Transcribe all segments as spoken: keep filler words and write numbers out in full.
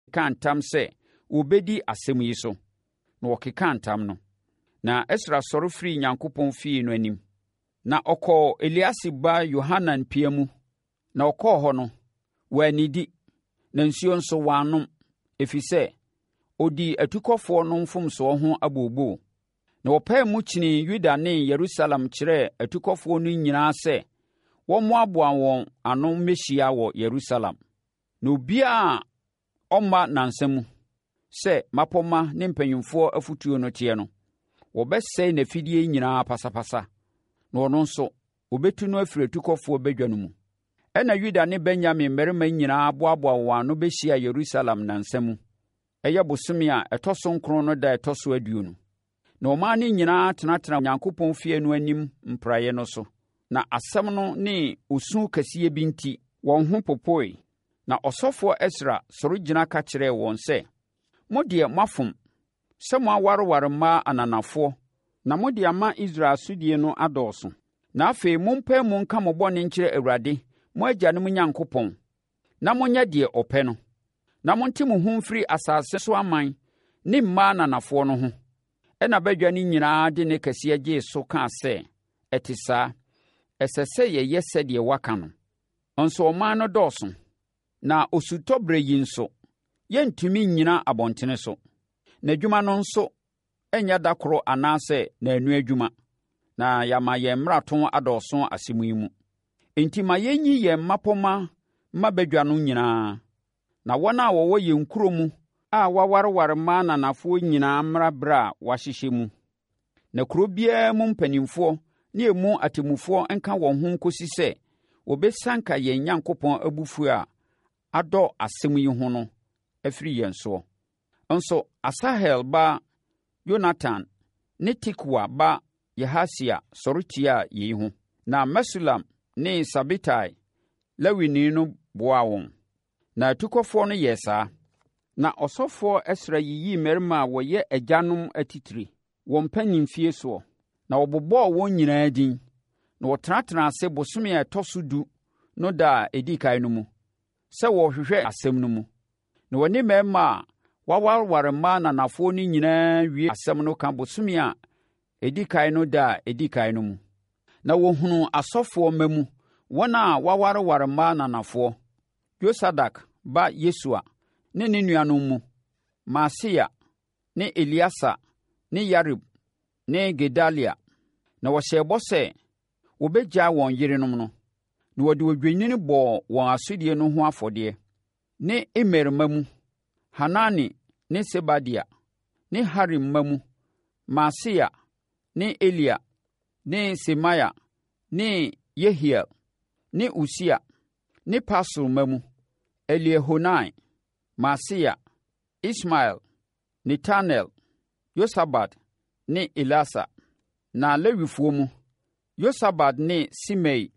ka ntam sɛ wɔbɛdi asɛm yi so, na wɔkeka ntam no. Na Ɛsra sɔre firi Onyankopɔn fie no anim, na ɔkɔɔ Eliasib ba Yohanan pia mu. Na ɔkɔɔ hɔ no, wɔannidi, na nsuo nso wɔannom, ɛfiri sɛ, ɔdii atukɔfoɔ no mfomsoɔ ho abooboo. Na wɔpae mu kyinii Yuda ne Yerusalem kyerɛɛ atukɔfoɔ no nyinaa sɛ wɔmmoaboa wɔn ano mmɛhyia wɔ Yerusalem. Na obiara a ɔmma nnansa mu sɛ mmapɔmma ne mpanimfoɔ afotuo no teɛ no, wɔbɛsɛe n'afidie nyinaa pasapasa, na ɔno nso wɔbɛtu no afiri atukɔfoɔ badwa no mu. Ɛna Yuda ne Benyamin mmarima nyinaa boaboa wɔn ano bɛhyia Yerusalem nnansa mu. Ɛyɛ bosome a ɛtɔ so nkron no da ɛtɔ so aduonu. Na ɔman no nyinaa tenatena Onyankopɔn fie no anim mpraeɛ no so. Na asɛm no ne osu kɛseɛ bi nti, wɔn ho popoe. Na ɔsɔfoɔ Ɛsra sɔre gyina ka kyerɛɛ wɔn sɛ, “Mo deɛ moafom sɛ moawareware mmaa ananafoɔ, na mode ama Israel asodie no adɔɔso. Na afei mompae mu nka mo bɔne nkyerɛ Awurade, mo agyanom Onyankopɔn, na monyɛ deɛ ɔpɛ no. Na monte mo ho mfiri asase so aman ne mmaa ananafoɔ no ho.” Ɛna badwa no nyinaa de ne kɛseɛ gyee so kaa sɛ, “Ɛte saa, ɛsɛ sɛ yɛyɛ sɛdeɛ waka no.” Nso ɔman no dɔɔso, na osutɔberɛ yi nso, yɛntumi nnyina abɔntene so. Na adwuma no nso ɛnyɛ da koro anaasɛ naanu adwuma, na yɛama yɛn mmarato adɔɔso asɛm yi mu. Enti ma yɛnyi yɛn mmapɔmma mma badwa no nyinaa, na wɔn a wɔwɔ yɛn nkuro mu a wɔawareware mmaa ananafoɔ nyinaa mmra berɛ a wɔahyehyɛ mu. Na kuro biara mu mpanimfoɔ ne emu atemmufoɔ nka wɔn ho nkɔsi sɛ wɔbɛsanka yɛn Onyankopɔn abufuo a adɔ asɛm yi ho no afiri yɛn soɔ. Nso Asahel ba Yonatan ne Tikwa ba Yahasia sɔre tiaa yei ho. Na Mesulam ne Sabetai Lewini no boaa wɔn. Na atukɔfoɔ no yɛɛ saa. Na ɔsɔfoɔ Ɛsra yiyii mmarima a wɔyɛ agyanom atitire wɔn mpanimfie soɔ, na wɔbobɔɔ wɔn nyinaa din, na wɔtenatenaa ase bosome a ɛtɔ so du no da a ɛdi kan no mu, sɛ wɔrehwehwɛ asɛm no mu. Na wɔne mmarima a wɔawareware mmaa ananafoɔ no nyinaa wie asɛm no ka bosome a ɛdi kan no da a ɛdi kan no mu. Na wɔhunuu asɔfoɔ mma mu wɔn a wɔawareware mmaa ananafoɔ, Yosadak ba Yesua ne ne nuanom mu, Maaseia ne Eliasa ne Yarib ne Gedalia. Na wɔhyɛɛ bɔ sɛ wɔbɛgyaa wɔn yerenom no, na wɔde odwennini bɔɔ wɔn asodie no ho afɔdeɛ. Ne Imer mma mu, Hanani ne Sebadia ne Harim mma mu, Maaseia ne Elia ne Semaia ne Yehiel ne Usia ne Pasur mma mu, Eliehoenai, Maaseia, Ismael, Netanel, Yosabad ne Elasa. Na Lewifoɔ mu, Yosabad ne Simei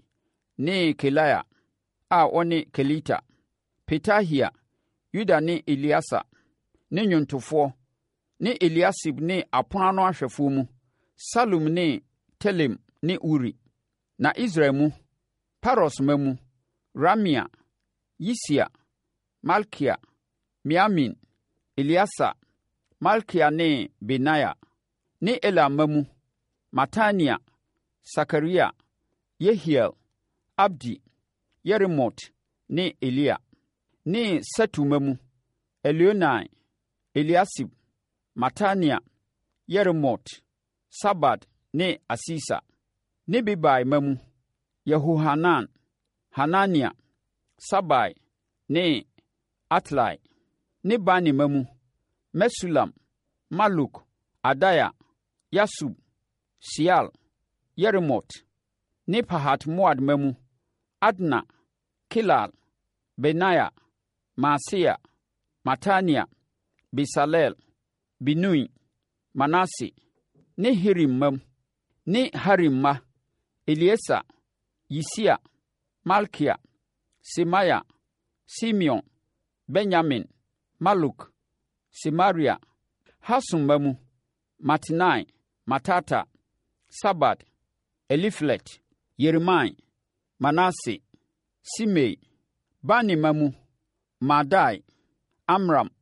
ne Kelaya a ɔne Kelita, Petahia, Yuda ne Eliasa ne nnwontofoɔ ne Eliasib ne apono ano ahwɛfoɔ mu, Salum ne Telem ne Uri. Na Israel mu, Paros ma mu, Ramia, Yisia, Malkia, Miamin, Eliasa, Malkia ne Benaia. Ne Elam ma mu, Matania, Sakaria, Yehiel, Abdi, Yeremot ne Elia. Ne Satu ma mu, Elionai, Eliasib, Matania, Yeremot, Sabad ne Asisa. Ne Bebai ma mu, Yehohanan, Hanania, Sabai ne Atlai. Ne Bani ma mu, Mesulam, Maluk, Adaya, Yasub, Sial, Yeremot. Ne Pahat Moad ma mu, Adna, Kilal, Benaya, Maaseia, Matania, Besalel, Binui, Manase. Ne Hirim ma mu, ne Harim ma, Eliesa, Yisia, Malkia, Semaya, Simeon, Benjamin, Maluk, Semaria, Hasum ma mu, Matnai, Matata, Sabad, Eliflet, Yeremai, Manase, Simei. Bani ma mu, Madai, Amram,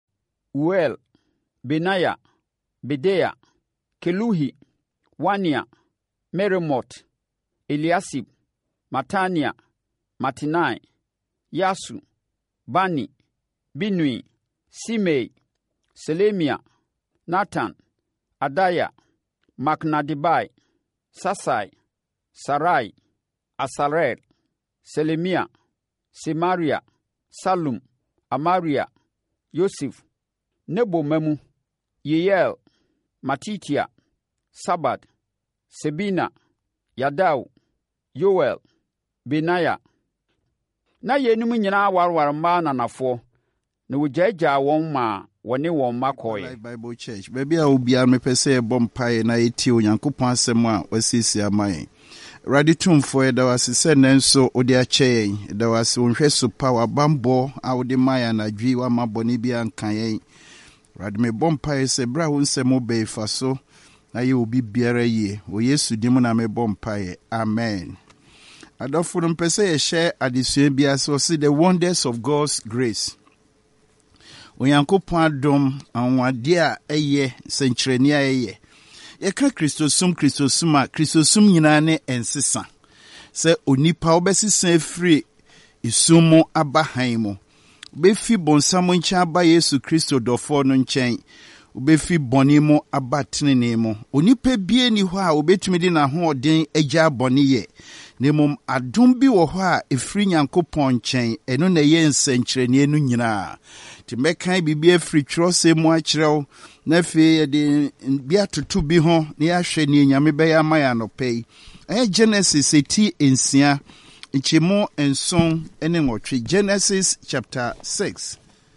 Uel, Benaya, Bedea, Keluhi, Wania, Meremot, Eliasib, Matania, Matinai, Yasu, Bani, Binui, Simei, Selemia, Nathan, Adaya, Maknadibai, Sasai, Sarai, Asarel, Selemia, Semaria, Salum, Amaria, Yosef, Nebo Memu, Yeel, Matitia, Sabad, Sebina, Yadau, Yoel, Benaya. Na yenum nyina warwar ma nanafo na wogyaagyaa wɔn ma wɔne wɔn makɔe. Bible Church baby a obia mepɛ sɛ bompae na etie Onyankopɔn asɛm a wasisi amae. Radi tumfo e da wase sɛ nanso ode akyɛ yɛn da wase onhwɛ so pa wabambɔ a ode maya na dwi wa mabɔne bi anka yɛn. Radi me bompae sɛ bra wo nsɛm obɛ fa so na yɛ obi biara yie wo Yesu dim na me bompae. Amen. Adofo no mpɛ sɛ yɛhyɛ adesua bi so see the wonders of God's grace. Onyankopɔn adom anwade a ɛyɛ sɛnkyerɛni a ɛyɛ. Yɛka Kristosum Kristosum a Kristosum nyinaa ne ensesa. Sɛ onipa wobɛsesa afiri isum mu aba han mu. Wobɛfi bonsam nkyɛn aba Yesu Kristo dɔfo no nkyɛn. Wobɛfi bɔne mu aba tenene mu. Onipa bie ni hɔ a wobɛtumi de na hoɔden agya bɔne yɛ. Nemom adom bi wɔ hɔ a efiri Nyankopɔn nkyɛn ɛno na yɛ nsɛnkyerɛni no nyinaa. Ti mɛkan bibia firi twerɛsɛm mu akyerɛw na afei yɛde bi atoto bi ho na yɛahwɛ ne Nyame bɛyɛ ama yɛ anɔpɛ yi. Ɛyɛ Genesis eti nsia nkyɛmu nson ne nwɔtwe. Genesis chapter six,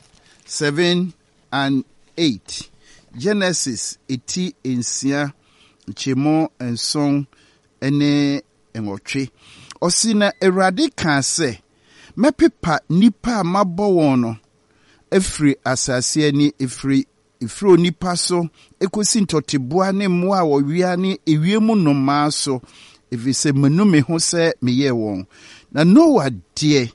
seven and eight. Genesis eti nsia nkyɛmu nson ne nwɔtwe. Ɔsi na Awurade ka sɛ mɛpepa nipa a mabɔ wɔn no efiri asase ani efiri efiri onipa so ekosi ntɔteboa ne mmoa a wɔwia ne ewiemu nnomaa so efisɛ menu me ho sɛ meyɛ wɔn. Na Noah deɛ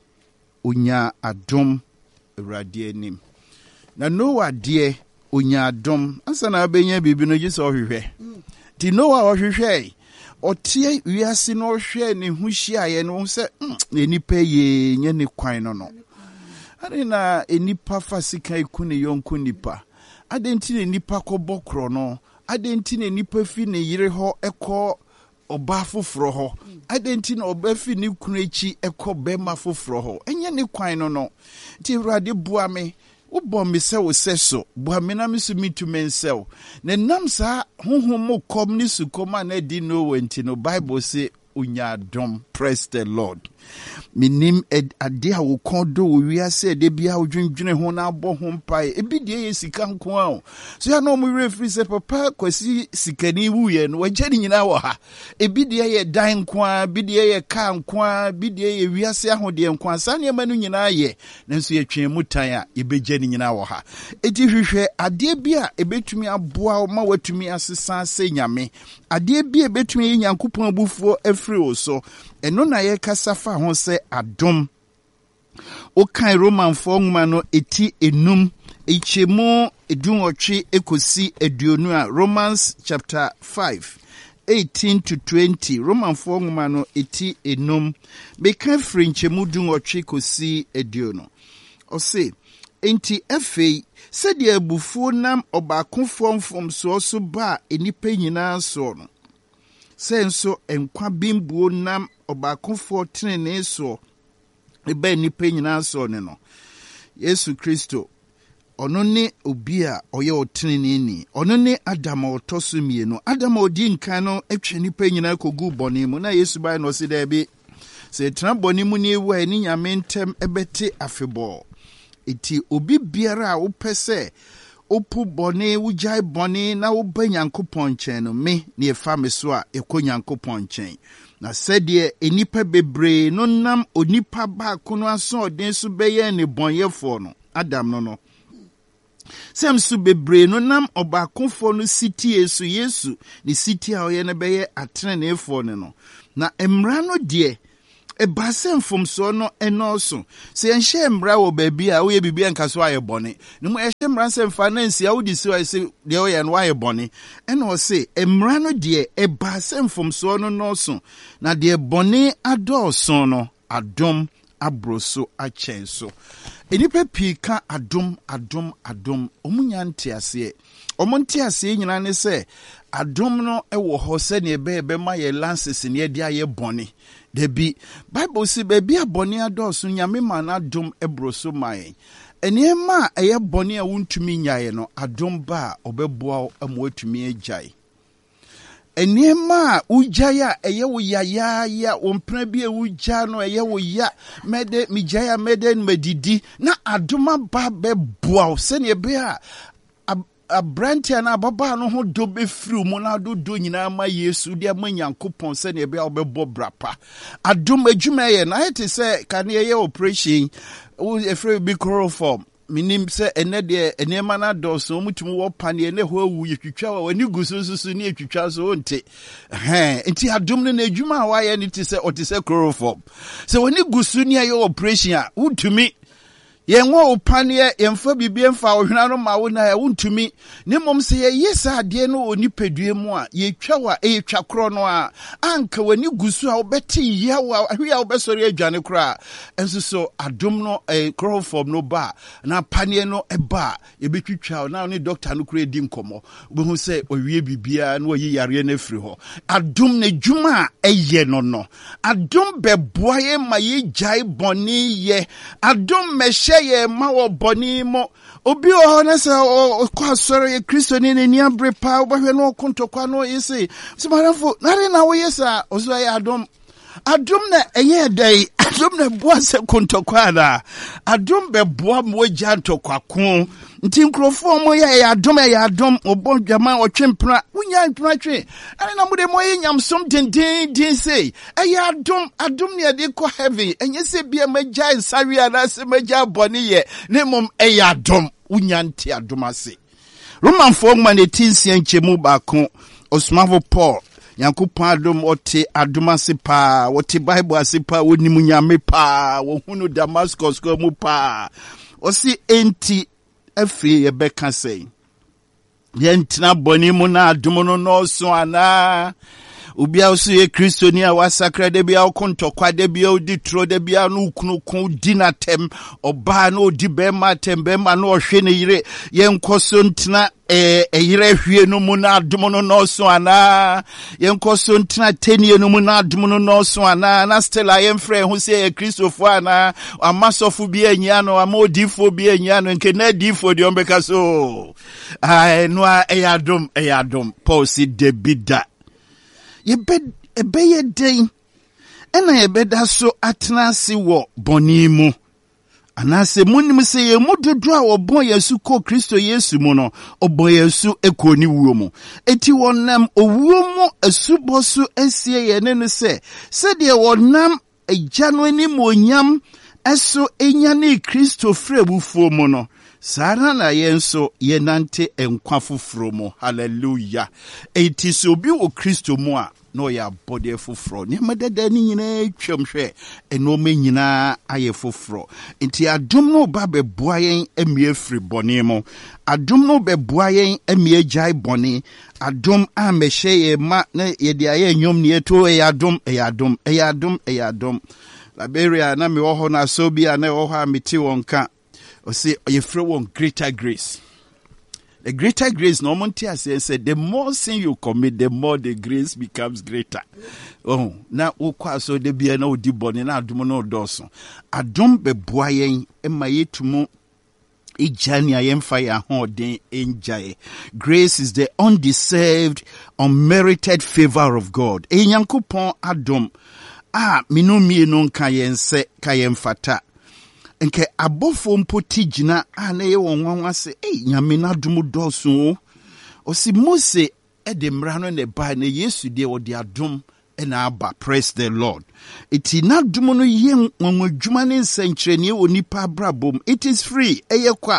onya adom Awurade anim. Na Noah deɛ onya adom ansa na abenya bibi no gye sɛ ɔhwehwɛ. Ti Noah ɔhwehwɛ ɔtie wiase no ɔhwɛ ne ho hyiaeɛ no sɛ ne nipa ye nye ne kwan no no. Ade na enipa fa sika iku ne yonko nipa. Ade nti ne nipa kɔbɔ korɔ no. Ade nti ne nipa fi ne yire hɔ ɛkɔ ɔba foforo hɔ. Ade nti na ɔba fi ne kunu echi ɛkɔ bɛma foforo hɔ. Enye ne kwan no no. Ti Awurade bua me. Wobɔ me sɛ wo sɛ so. Bua me na me so mitu me nsɛw. Ne nam saa honhom mo kom ne sukom a na di no wenti no Bible say unya adom. Praise the Lord. Minim ade a wo kondo wo wiase de bia wo dwendwene ho na abɔ ho mpae ebi de ye sika nko a so ya no mo refri se papa kwasi sikani wuye no wagye ni nyina wɔ ha ebi de ye dan nko a bi de ye ka nko a bi de ye wiase ahode nko a sa ne ma no nyina ye nanso ye twen mutan a ebegye ni nyina wɔ ha eti hwehwɛ ade bi a ebetumi aboa ma watumi asesa se nyame ade bi ebetumi ye Nyankopɔn abufuo afiri wo so eno na ye kasa fa ho se adom. Okan Romanfo nwoma no eti enum ekyemu edunwɔtwe ekosi aduonu a Romans chapter five eighteen to twenty. Romanfo nwoma no eti enum beka firi nkyemu dunwɔtwe kosi aduonu. Ɔse enti afei sɛde abufuo nam ɔbaakofo mfomso so ba enipa nyinaa so no senso enkwa bimbuo nam ɔbaakofo tenene so ebe nipa nyinaa so ne no Yesu Kristo ɔno ne obi a ɔyɛ ɔtenene ni ɔno ne Adam a ɔtɔ so mienu. Adam a odi nkan no atwa nipa nyinaa kogu bɔne mu na Yesu bai no se da bi se tena bɔne mu ne ewu a ni nyame ntem ebete afebɔ eti obi biara a wopɛ sɛ opu bɔne wujai bɔne na woba Nyankopɔn nkyɛn no me ne efa me so a ekɔ Nyankopɔn nkyɛn. Na sɛdeɛ enipa bebree no nam onipa baako no aso ɔden so bɛyɛ ne bɔnyɛfo no Adam no no. Sɛm so bebree no nam ɔbaakofo no sitie so Yesu ne sitie a ɔyɛ no bɛyɛ atreneefo no no. Na mmara no deɛ e basem fom so no enoso se yenhye mbra wo baabi a wo ye bibia nka so aye bone no mo ehye mbra nsem fa na nsia wo di so ase de wo ye no aye bone ena o se emra no de e basem fom so no noso na de bone adoso no adom abroso achenso enipa pika adom adom adom omunya ntiase omontiase nyina ne se adom no ewo ho se ne ebe ebe ma ye lances ne dia ye bone debi Bible si baby abone adoso nyame ma na adom ebroso mai eniema eye bone a wuntumi nyaye no adom ba obeboa amwatumi agyae eniema ujaya eye wo ya ya ya ompra bi e uja no eye wo ya mede mijaya mede medidi na adoma ba beboa se ne be a abrantia na baba no ho do be firi mu na do do nyina ma Yesu dia manyankopon se ne be a obebo brapa adom adwuma ye na ite se kan ye operation wo efre bi chloroform minim se ene de enema na doso mutumu wo pane ne ho awu yetwitwa wa wani gusususu ne yetwitwa so nte eh enti adom ne na adwuma a wa ye ne ti se otise chloroform se wani gusu ne ye operation a utumi yenwo opane yemfa bibie mfa ohwena no ma wo na ya wontumi ne mom se ye yesa ade no oni pedue mu a yetwa wa eyetwa kro no a anka wani gusu a obeti ya wa ahwe a obesori adwane kro a enso so adom no e chloroform no ba na pane no e ba ye betwitwa na ne doctor no kro edi nkomo bo hu se owie bibia na oyi yare na firi ho adom na dwuma eye no no adom beboa ye ma ye jai boni ye adom meshe ye ma wo boni mo obi o na se o kwa soro ye Kristo ni ni abre pa obahwe no kontokwa no yesi simarafo na na wo yesa ozo ya adom adom na eye dai adom na boa se kontokwa na adom be boa mo gya ntokwa ko nti nkrofo mo ya ya adom ya adom obo dwama otwempra unya ntwa twe na na mo de mo ye nyamsom denden den sei eye adom adom ne de ko heaven enye se bia magya nsawe ana se magya bone ye ne mom eye adom unya nti adom ase Roman four man eighteen nchemu ba ko osmavo Paul Yankopon adom ote adom ase pa wote Bible ase pa wonimu nyame pa wo hunu Damascus ko mu pa osi enti afri yebeka sei yentina boni mu na adom no no so ana ubia osu ye Kristo ni a wasakra de bia okontokwa de bia odi tro de bia no kunu kun dinatem oba na odi be ma tembe ma na ohwe ne yire yenkoso ntina e yire hwie no mu na adom no no so ana yenkoso ntina tenie no mu na adom no no so ana na stella yemfre hu se ye Kristofo ana amasofu bia anyia no amodifo bia anyia no nke na difo de ombeka so ai no e adom e adom Paul si debida yebe ebeye den ena yebeda so atnase wo boni mu anase munim se ye mudodo a obon Yesu ko Kristo Yesu mu no obon Yesu ekoni wuo mu eti wonam owuo mu asubosu esie ye ne no se se de wonam agya no ani monyam eso enya ne Kristo frebufuo mu no Sara na yenso yenante enkwa foforo mu hallelujah eti so bi wo Kristo mu a no ya body foforo ne madada ni nyina twamhwe eno me nyina aye foforo enti adom no ba beboa yen emie firi bone mu adom no beboa yen emie jai bone adom a mehye ye ma na ye de aye nyom ne eto e adom e adom e adom e adom Liberia na me wo ho na so bia na wo ho a meti wonka o say you throw one greater grace. The greater grace, no Montia said, the more sin you commit, the more the grace becomes greater. Oh, now, oh, so there be no debonning, now do no doson. I don't be boying, and my yet to mo. Ijani I am fire holding enjoy. Grace is the undeserved, unmerited favor of God. E Yankopon Adam. Ah, minumi non kayen se kayen fata. Nke abofo mpoti gina ana ye wonwanwa se eh nyame na dum doso o si Mose e de mra no ne ba na Yesu de o de adom e na aba praise the Lord iti na dum no ye nwanwadwuma ne nsankyerene onipa brabom it is free eye kwa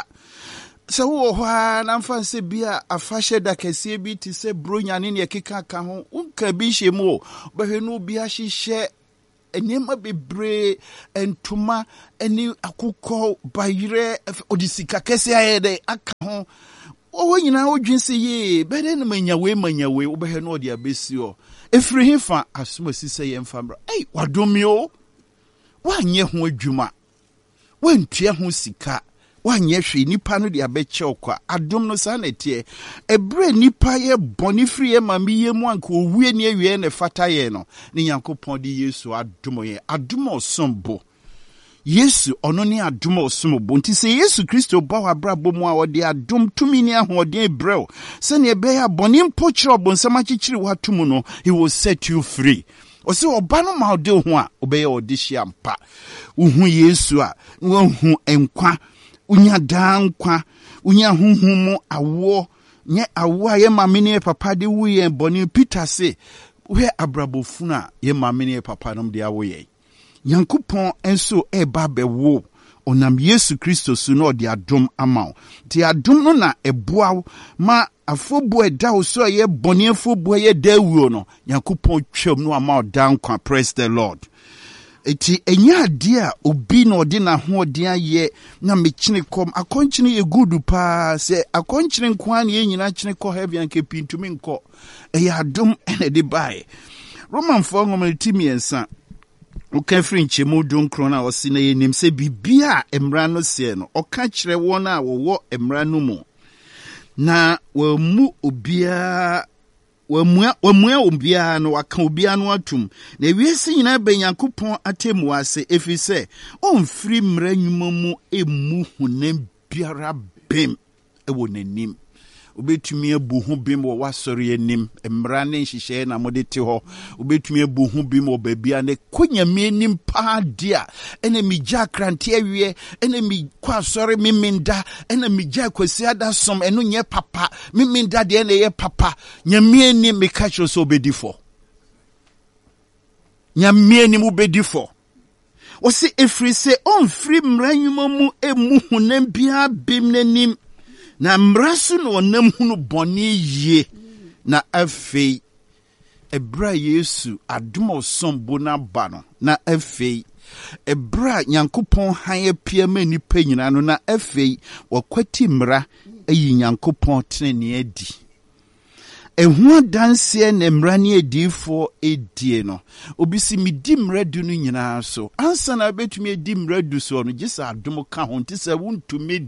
se wo ho na mfa se bia afahye da kase bi ti se bronya ne ne keka ka ho unka bi hye mu behwe no bi ahye enema bebre entoma eni akukọ bayire odisika kese ayede aka ho o nyina odwinse ye bede na manyawe manyawe obehe no ode abesi o efiri hefa asoma sise ye mfamra ei wadomio wanye ho adwuma wantua ho sika wanye hwe nipa no de abeche okwa adom no sa na tie ebre nipa ye boni free ye mamiye mu anka owie ne awie ne fata ye no ne Yankopon de Yesu adom ye adom osombo Yesu ono ne adom osombo nti se Yesu Kristo ba wa brabo mu a ode adom tumi ne ahoden brel se ne be ya boni mpo kire obonsam akikire watum no he will set you free. Ose oba no ma ode ho a obeye ode hia mpa uhu Yesu a wohu enkwa unya dankwa unya huhumu awo nye awo a ye mamene papa de wuye boni Peter se we abrabofuna ye mamene papa nom de awo ye Yankopon enso e ba bewo onam Yesu Kristo su no de adom ama ti adom no na eboa ma afobo eda wo so ye boni afobo ye dawuo no Yankopon twam no ama dankwa. Praise the Lord. Eti enya dia obi na odi na ho odi aye na mechine kom akonchine ye gudu pa se akonchine nkwa na ye nyina chine ko heavy anke pintumi nko e ya adom ene de bae Roman fo ngom timi ensa uka firi nchemu donkro na osi na ye nim se bibia emra no se no oka kire won a wo emra no mu na wa mu obia wamua wamua obia no waka obia no atum na wiese nyina ba Yankopon atemu ase efise onfiri mra nwuma mu emu hunam biara bem ewo nanim obetumi abu ho bim wo wasori anim mra ne nhihye na mode te ho obetumi abu ho bim wo babia ne konyame nim pa dia ene migya krante awie ene mi kwasori miminda ene migya kwasi ada som eno nye papa miminda de ene ye papa nyame ni meka kyo so obedifo nyame ni mu bedifo osi efri se on free mra nwuma mu emu hunam bia bim nanim na mrasu no nam hunu boni ye na afei ebra Yesu adom osombo na ba no na afei ebra Yankopon han apia ma nipa nyina no na afei wakwati mra ayi Yankopon tene adi ehu danse na mra ne adifo edie no obisi midi mra du no nyina so ansa na betumi edi mra du so no gisa adom ka ho nti se wontumi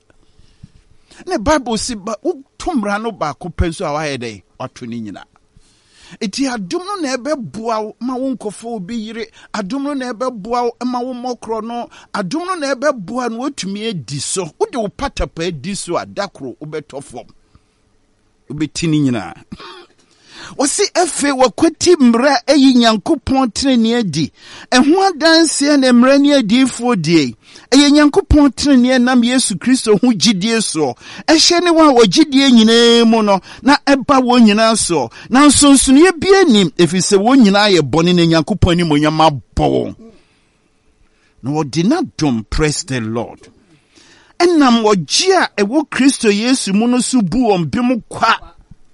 ne Bible si ba utumra no ba ko penso a wahede wato ni nyina eti adom no na ebeboa ma wonkofo obi yire adom no na ebeboa ma wo mokro no adom no na ebeboa no otumi edi so wo de wo patapa edi so adakro obetofom obetini nyina wasi efe wakwati mra eyi Yankopon treni adi eho adanse na mra ni adifo die eye Yankopon treni nam Yesu Kristo hu gidie so ehye ne wa wogidie nyina mu no na eba wo nyina so na nsonsono ye bia nim efise wo nyina ye bone na Yankopon ni monyama bo no odina dom. Praise the Lord. Enam wogia ewo Kristo Yesu mu no so bu ombem kwa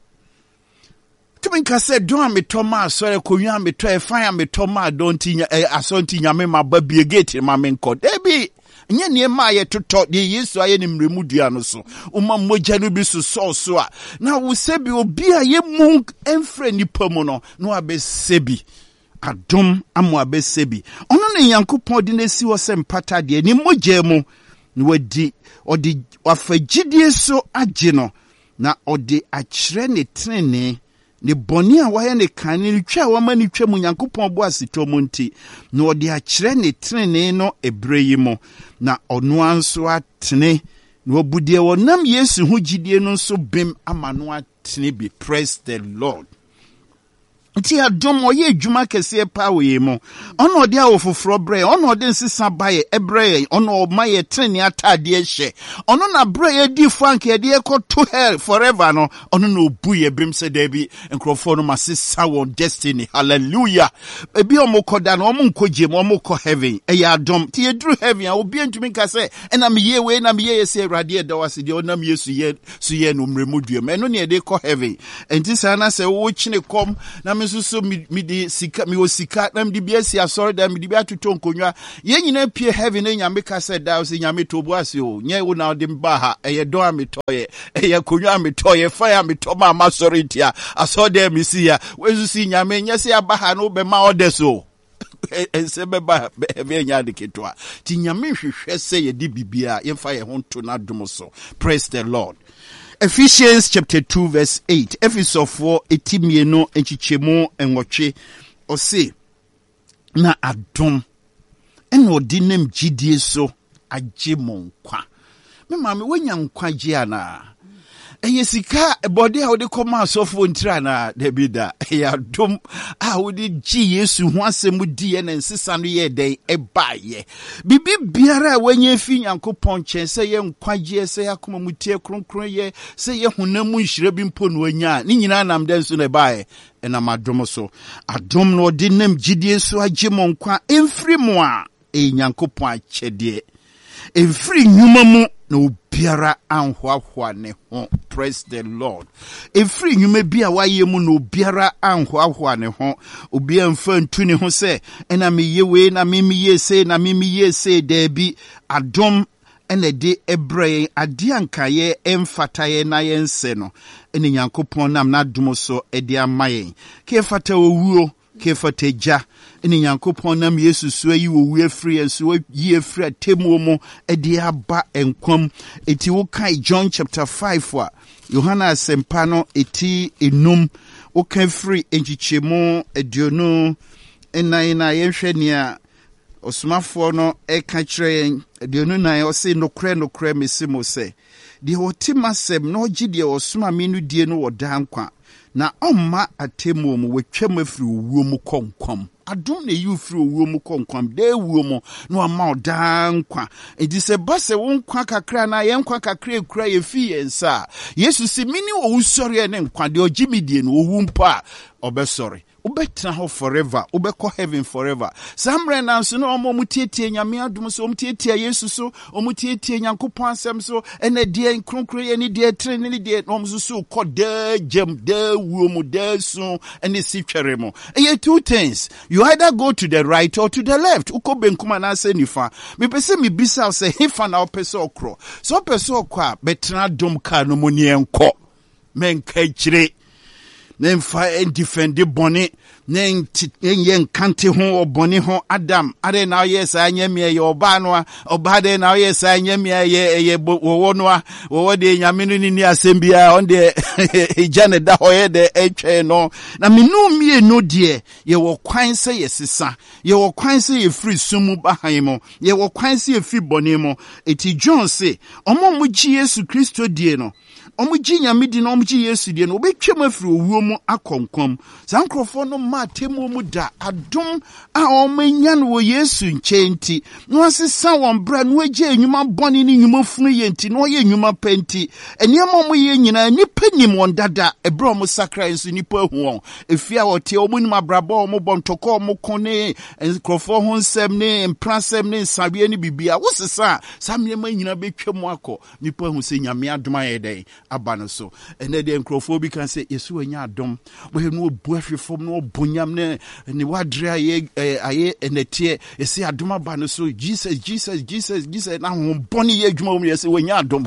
Tuminka said, don't me Thomas, sorry, Koya me try fire me Thomas, don't tia asonti yame ma baby gate in my main court. Debbie, nye near my to talk the years so I am remudiano so. Uma mojanubi so so so. Now we sebi obi a ye monk and friendly pomono, no abe sebi. Adom amu abe sebi. Ono ne Yankopon di ne si wo se mpata de ni mojemu no wadi odi wafagidie so agino na odi akire ne trene ne boni a waye ne kan ne twa wa mani twa mu Yankopon bo asitomo nti na odi akire ne trene no ebreyi mo na ono anso atene na obudie wonam Yesu hu gidie no so bem amano atene bi. Praise the Lord. Nti adom oye adwuma kese pa we mo ono ode a ofoforo bre ono ode nsisa baye ebre ono maye treni atade hye ono na bre ye di frank ye de ko to hell forever no ono na obu ye bim se da bi enkrofo no masisa won destiny. Hallelujah. Ebi omokoda no omonkoje mo omoko heaven e ya adom ti ye dru heaven a obi antumi ka se ena me ye we na me ye se awrade e da wase de onam Yesu ye su ye no mremudue me no ne de ko heaven enti sana se wo chine kom na me so so me di sika me o sika na me di bia si asori da me di bia tuto nkonwa ye nyina pie heaven na nyame ka said da o se nyame to bo ase o nye wo na o de mba ha eye don ametoye eye konwa ametoye fire ameto ma ma sori ntia asori da me si ya wezu si nyame nya se aba ha no be ma odeso ense be ba be nya de ketwa ti nyame hwehwe se ye di bibia ye fa ye ho to na dum so. Praise the Lord. Ephesians chapter two verse eight. Ephesians four etimieno enchichemu enwoche ose na adom ena odinem gidie so agye monkwa. Me ma me wanya nkwa gye ana. Eye sika body how de come asofo ntira na debida ya dom a wo de gi Yesu ho asem di na nsesa no ye den e baye bibi biara wanya fi Nyankopɔn chen se ye nkwagye se yakoma mutie kronkron ye se ye honam nhire bi mpo no anya ni nyina nam den so na baye na madom so adom no de nam gidie so agye monkwa emfiri mo a e Nyankopɔn akyɛde emfiri nyuma mu na obiara anhoahoa ne ho. Praise the Lord. Every nyume bia waye mu no obiara anhoahoa ne ho obia mfa ntu ne ho se ena me yewe na me me ye se na me me ye se da bi adom ena de ebre ade ankaye emfataye na ye nse no ene Nyankopɔn nam na dom so e de amaye ke fata owuo ke fata ja ene Nyankopɔn nam Yesu so yi wo afiri enso yi afiri atemu mu e de aba enkwam eti wo kai John chapter five wa Yohana asempa no eti enum wo kan free enchichemu eduonu enan na yenhwe nia osumafo no e ka kire eduonu nan o se nokre nokre mesimo se de otimasem no gide osuma menu die no wodankwa na omma atemu mu wetwam afiri owuo mu konkom adom na you free owuo mu konkom de owuo mu no ama odankwa edi se base won kwa kakra na ye nkwa kakra ekura ye fi yensa Yesu si mini wo usori ne nkwa de ogimidie no owu mpa obesori ubetra ho forever ubeko heaven forever samre na nso no omo mutietie nyame adom so omutietie Yesu so omutietie Nyankopɔn asɛm so ene die nkronkro ye ni die tre ni die no omso so koda jem da wuomu da so ene sitwere mo e two things you either go to the right or to the left uko benkuma na ase nifa me pese me bisa se hifa na opese okro so opese okwa betra dom ka no mo ni enko menka kire Nemfa en defendi boni nen yen kante ho oboni ho Adam ade na yes anyame ye oba no oba de na yes anyame ye ye wo no wo de nyame no ni asembia on de ejane da hoye de etwe no na menu mie no de ye wo kwan se ye sesa ye wo kwan se ye free sumu bahan mo ye wo kwan se ye free boni mo eti John se omo mo gi Yesu Kristo die no omuji nyame di na omuji Yesu die no obetwem afiri owuo mu akonkom sankrofo no ma temu mu da adom a omanya no wo Yesu nchenti no asesa won bra no agye enwuma boni ni nwuma funu ye nti no ye enwuma penti eniema mo ye nyina nipa nim won dada ebro mo sakra enso nipa hu won efia wote omunim abrabo mo bontoko mo kone enkrofo ho nsem ne emprasem ne sabie ne bibia wo sesa samyema nyina betwem akọ nipa hu se nyame adom ayedai abano so ene de enkrofo can say Yesu anya adom we no bu afefom no bonyam ne ne wadre aye aye enetie ese adom abano so Jesus Jesus Jesus Jesus na ho boni ye adwuma mu yese wanya adom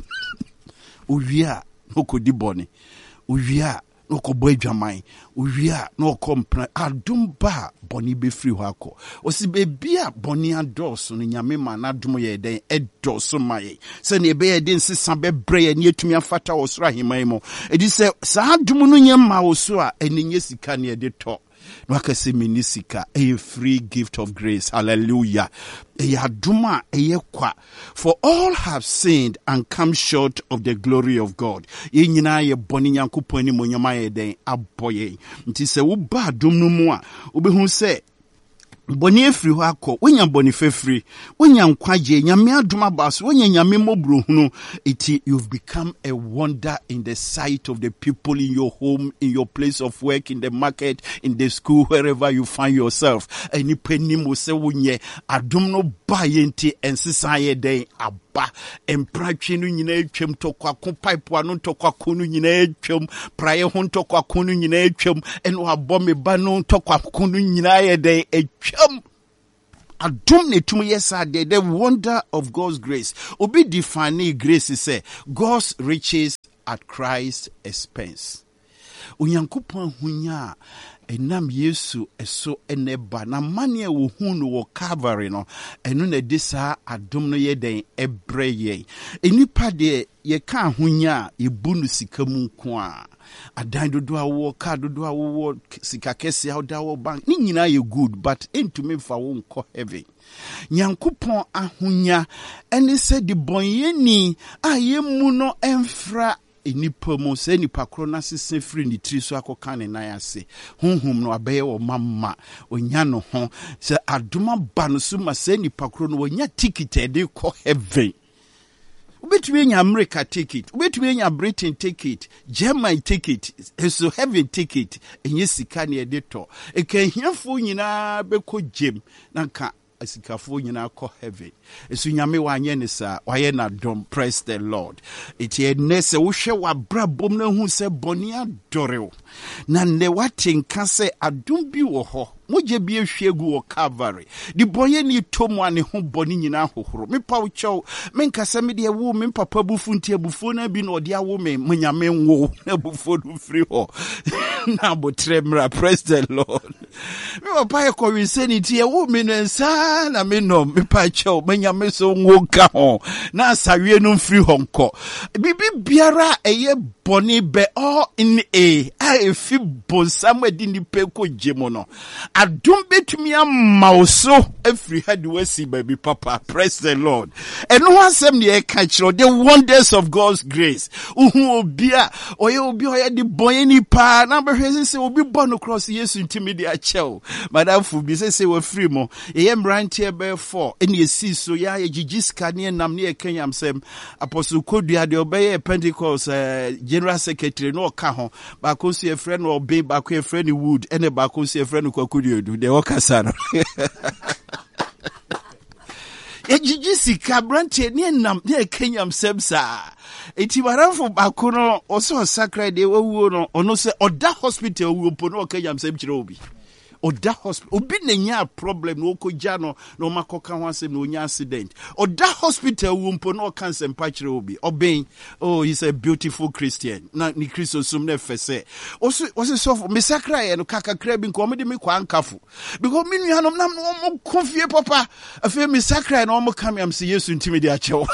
owia okodi boni owia no ko bo adwaman owia no ko mpra adom ba boni be free ho akọ osi be bia boni adoso no nyame ma na adom ye den edoso maye se ne be ye den sesa be bre ne etumi afata osura himan mo edi se sa adom no nyema oso a enye sika ne de to no akase minisika a free gift of grace. Hallelujah. Eyaduma eyekwa. For all have sinned and come short of the glory of God. Ye nyina ye boni Nyankopɔn ni monyama ye den aboye. Nti se wo ba adom no mu a obehu se boni efiri ho akọ wonya boni fefiri wonya nkwaje nyame adoma baso wonya nyame mobro hunu iti you've become a wonder in the sight of the people in your home, in your place of work, in the market, in the school, wherever you find yourself. Eni peni mo se wonye adom no ba ye nti ensesa ye den ab ba empratwe no nyina atwam tokwako pipe ano tokwako no nyina atwam praye ho tokwako no nyina atwam eno abɔ me ba no tokwako no nyina yɛ dɛ atwam adom ne tum yesa de the wonder of God's grace obi define grace say God's riches at Christ's expense Onyankopɔn hunya enam Yesu eso eneba na mane wo hu no wo Calvary no eno na de saa adom no ye den ebre ye enipa de ye ka hunya ye bunu sika mu nko a adan dodo awo ka dodo awo sika kese awda wo bank ni nyina ye good but entumi fa wo nko heaven Nyankopɔn ahunya ene se de bonyeni a ye mu no emfra enipa mo se nipa kro na sese free ni tri so akoka ne nan ase honhom no abeye wo mamma onya no ho se adoma ba no so ma se nipa kro no onya ticket e de ko heaven ubetumi nya America ticket ubetumi nya Britain ticket German ticket so heaven ticket enye sika ne e de to e kan hiafo nyina be ko gem na ka asikafo nyina ko heaven esu nyame wanye ne sa waye na dom praise the Lord eti enese wo hwe wa brabom na hu se boni adoreo na ne watenka se adom bi wo ho moje bi ehwegu wo Calvary di boye ni tomu ane ho boni nyina hohoro me pa wo chew me nkasa me de wo me papa bufu ntia bufo na bi na ode awo me nyame nwo na bufo du free ho na botremra praise the Lord me papa e ko wi seni tie wo me nsa na me no me pa chew me nyame so nwo ka ho na asawie no free ho nko bibi biara eye boni be all in a a fi bonsam edi ni pe ko jemo no adom betumi amauso every head we see baby papa praise the Lord and no one sem ne catch the wonders of God's grace uhu obia oye obi oye di boy ni pa na be hwese se obi born cross Yesu ntimi de achew madam fu bi se se we free mo e mbrantie be four ene esi so ya gigiska ne nam ne ekanyam sem apostle Kodua de obeye Pentecost uh, general secretary no ka ho ba ko se e friend no be ba ko e friend Wood ene ba ko se e friend Kwaku do de wakasano e gigi sika branche ne nam ne kenyam sebsa eti baranfo bakono oso sakra de wawuo no ono se oda hospital wo po no kenyam seb kire obi oda hospital obi na nya problem no koja no no makoka ho asem no nya accident oda hospital wo po no cancer mpa kire obi oben oh he's a beautiful Christian na ni Kristo sum na fese oso oso so me sakra ye no kakakra bi nko me de me kwa ankafo because me nuanom nam no mo konfie papa afi me sakra no mo kam am se Yesu ntimi de achew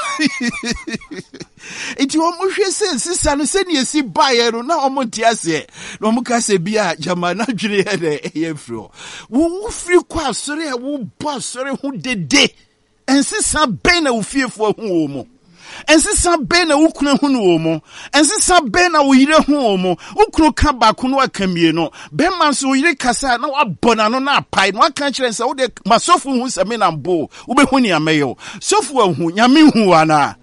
enti o mo hwe se sisa no se ne esi bae no na o mo tiase no mo ka se bia jama na dwere he de ye fro wo free kwa sori wo bo sori hu dede ensisa ben na wo fiefo hu mo ensisa ben na wo kuna hu no mo ensisa ben na wo yire hu mo wo kunu ka ba kunu akamie no ben man so yire kasa na wa bona no na apai no aka kire nsa wo de masofu hu se me na mbo wo be hu ni ameyo sofu hu nyame hu ana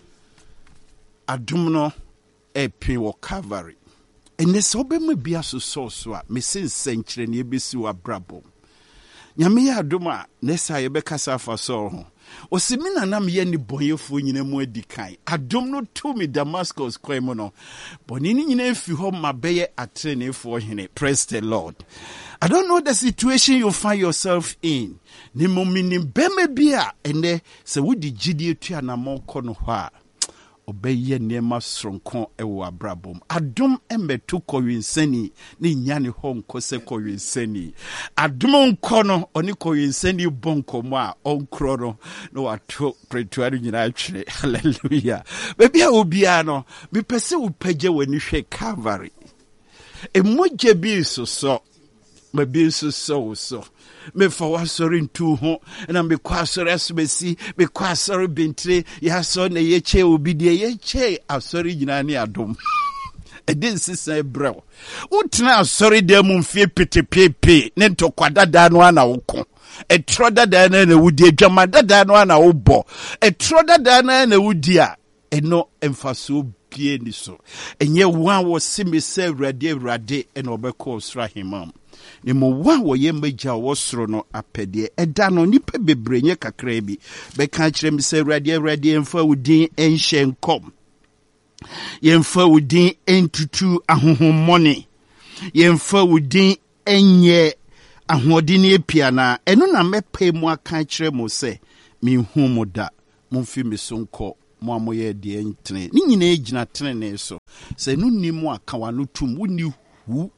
adom no epi wo Calvary ene so be me bia so so so a me sensen kire ne ebesi wa brabo nyame ya adom a nesa ye be kasa fa so ho osimina na me ye ni bonyefo nyina mu adikan adom no to me Damascus kwemo no boni ni nyina efi ho mabeye atrenefo hene praise the Lord. I don't know the situation you find yourself in ni mo minim be me bia ene se wodi gidie tua na mo kɔ no ho a obeye nema sronko ewo abrabom adom embetu kowinsani ni nyane ho nkose kowinsani adom nko no oni kowinsani bonko mo a onkro no no wato pretuari nyina atwere hallelujah bebi a obia no bi pese upagye wani hwe Calvary emoje bi so so ma bi so so so me for wasori ntu ho na me kwa asori asbesi me kwa asori bentre ya so na ye che obidie ye che asori nyina ne adom edin sisa brew utna asori de mu mfie petepepe ne ntokwa dada no ana woko etro dada na na wudi adwama dada no ana wobo etro dada na na wudi a eno emfaso bie ni so enye wan wo simi se awrade awrade ena obekọ osra himam ne mo wa wo ye magya wo soro no apede eda no nipa bebre nye kakra bi be ka kire mi se awurade awurade emfa wudin enhye nkom yemfa wudin entutu ahohommone yemfa wudin enye ahodini epia na eno na mepe mu aka kire mo se mi hu mo da mo fi mi so nko mo amoye de entene ni nyina egina tene so se no ni mu aka wa no tum woni hu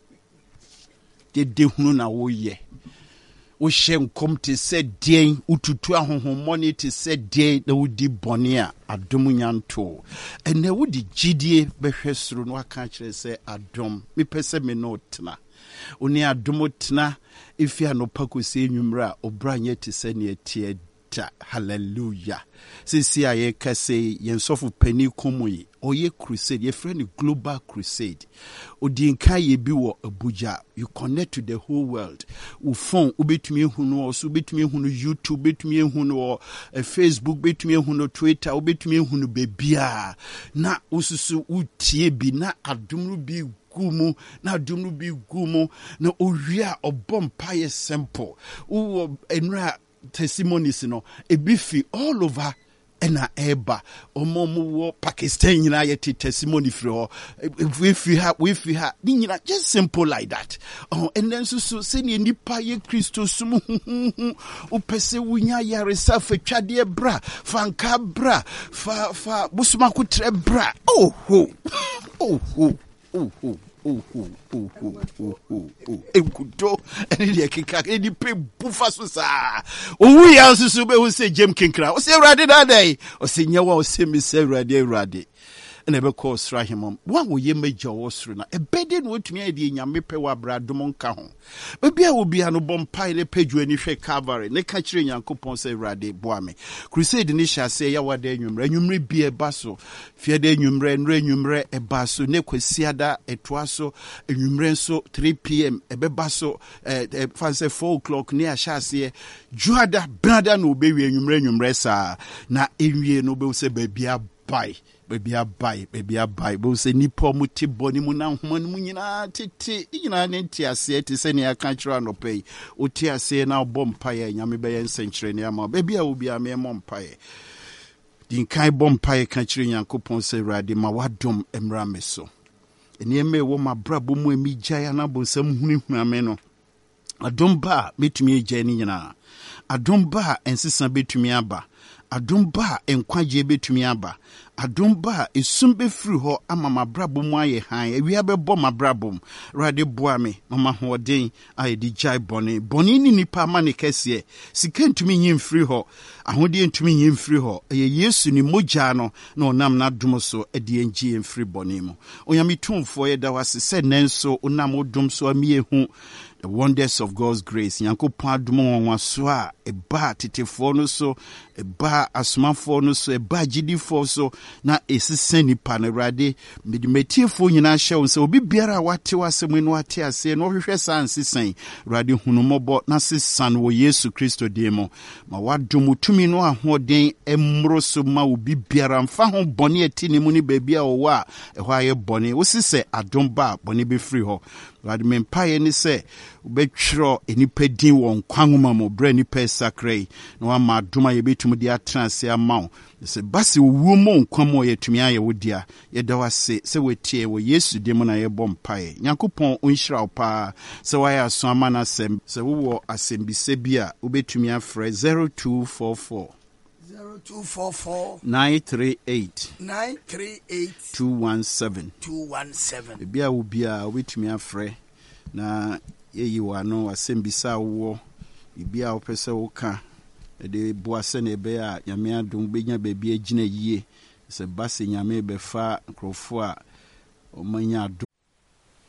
de de hunu na wo ye wo hye nkom te se den ututu ahohommone te se den na wodi bone a adom nyanto ene wodi gidie behwe soro no aka kire se adom me pese me no tena oni adom tena ifia no pakosi enwumra obranye te se ne etie da hallelujah sisi aye kase yensofu pani komoyi oye crusade ye friend global crusade odinka ye bi wo Abuja you connect to the whole world u phone ubetumi hunu oso ubetumi hunu YouTube ubetumi hunu uh, Facebook ubetumi hunu Twitter ubetumi hunu bebia na ususu utie bi na adumru bi gumu na adumru bi gumu na owia obompa ye simple u enra testimonies no ebifi all over ena eba omomu wo Pakistan nyina yeti testimony free ho we fi ha we fi ha ni nyina just simple like that oh and then so so say ni nipa ye Kristo sum o pese wunya yare safa twade bra fanka bra fa fa busuma kutre bra oh ho oh ho oh ho oh oh oh oh oh oh oh enkudo eni de keka eni pe bufa so sa owu ya so so be wo se jem kinkra o se awrade da dai o se nyawa o se mi se awrade awrade ena be ko sra hemom wa wo ye magya wo soro na ebede no otumi ade nyame pe wa bradom nka ho bia wo bia no bompai le page ani hwe Calvary ne ka kire Nyankopon se awrade boa me crusade ni sha se ya wada enwumre enwumre bia baso fiade enwumre nre enwumre e baso ne kwasiada etoa so enwumre nso three p m ebe baso eh, eh fanse four o'clock ne a sha se juada brada no be wi enwumre enwumre sa na enwie no be se ba bia bai baby abai baby abai bo se nipo muti boni mu na homa mu nyina tete nyina ne ntiase te se ne aka kira no pay o tiase na bompa ya nyame be yen senkyere ne ama baby a obi a me mompa ye din kai bompa ye ka kire Nyankopon se rade ma wadom emra me so eni eme wo ma brabo mu emi gya na bo sam huni huame no adom ba metumi gya ni nyina adom ba ensesa betumi aba adom ba enkwaje betumi aba adom ba esum befiri ho ama mabrabo mu aye han awia bebo mabrabo rade boa me mama hoden aye di jai boni boni ni nipa ma ne kese sika ntumi nyim firi ho ahode ntumi nyim firi ho eye Yesu ni mogya no na onam na dom so ade enji emfiri boni mu onyame tumfo ye da wase se nenso onam odom so amie hu the wonders of God's grace Nyankopon adom wonwa so a eba tetefo no so eba asomafo no so eba gidifo so na esisen nipa na rade medimetiefo nyina hyew se obi biara wate wasem no ate ase no hwehwe sansisen rade hunumobo na sesan wo Yesu Kristo demo ma wadom tumi no ahoden emro so ma obi biara mfa ho bone atini mu ni baabi a wo a ehwa ye bone wo sise adom ba bone be free ho rade mempaye ni se obetwro enipa din won kwanwoma mo bra nipa sakrai na wa ma adom ye betum di atranse amaw se basi wo mo nkwamo ye tumi aye wodia ye da wase se wetie wo Yesu demo na ye bompaye Nyankopon onhyira wo pa se wa ya so amana sem se wo asembise bia obetumi afre zero two four four zero two four four nine three eight nine three eight two one seven two one seven bia wo bia obetumi afre na ye yi wa no asembisa wo bia wo pese wo ka de boase ne be a nyame adom benya baabi agina yie se base nyame be fa nkrofo a o manya